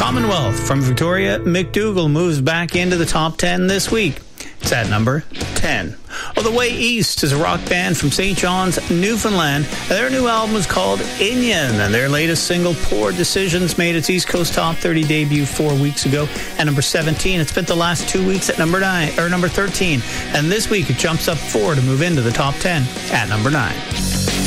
Commonwealth from Victoria, McDougall moves back into the top 10 this week. It's at number 10. All the Way East is a rock band from St. John's, Newfoundland. Their new album is called Inyan, and their latest single, Poor Decisions, made its East Coast Top 30 debut 4 weeks ago at number 17. It spent the last 2 weeks at number 13, and this week it jumps up 4 to move into the top 10 at number 9.